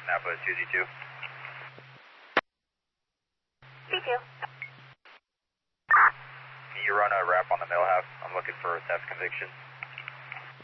Napa 2Z2. C2. Can you run a rap on the mill half? I'm looking for a theft conviction.